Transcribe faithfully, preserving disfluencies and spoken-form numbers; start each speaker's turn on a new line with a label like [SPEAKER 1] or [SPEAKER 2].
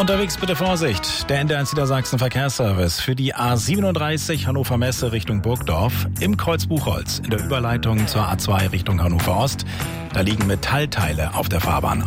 [SPEAKER 1] Unterwegs bitte Vorsicht. Der N D R eins Niedersachsen Verkehrsservice für die A siebenunddreißig Hannover Messe Richtung Burgdorf im Kreuz Buchholz in der Überleitung zur A zwei Richtung Hannover Ost. Da liegen Metallteile auf der Fahrbahn.